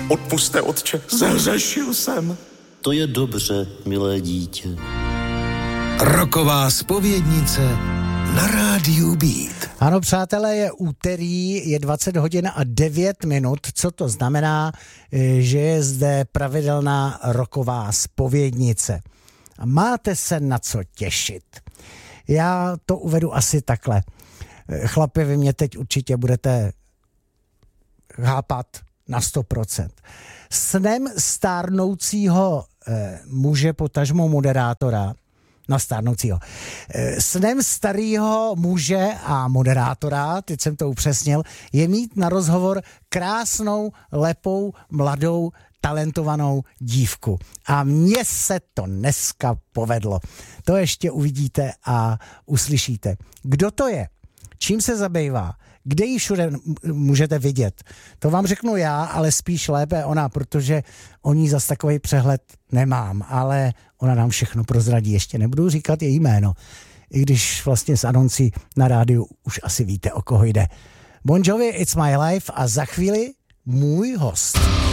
Odpusťte, otče, zahřešil jsem. To je dobře, milé dítě. Roková zpovědnice na rádiu Beat. Ano, přátelé, je úterý, je 20 hodin a 9 minut. Co to znamená? Že je zde pravidelná roková zpovědnice. A máte se na co těšit. Já to uvedu asi takhle. Chlapi, vy mě teď určitě budete chápat na 100%. Snem stárnoucího muže, potažmo moderátora, snem starého muže a moderátora, teď jsem to upřesnil, je mít na rozhovor krásnou, lepou, mladou, talentovanou dívku. A mně se to dneska povedlo. To ještě uvidíte a uslyšíte. Kdo to je? Čím se zabývá? Kde ji všude můžete vidět? To vám řeknu já, ale spíš lépe ona, protože o ní zas takový přehled nemám, ale ona nám všechno prozradí. Ještě nebudu říkat její jméno, i když vlastně z anoncí na rádiu už asi víte, o koho jde. Bon Jovi, It's My Life a za chvíli můj host.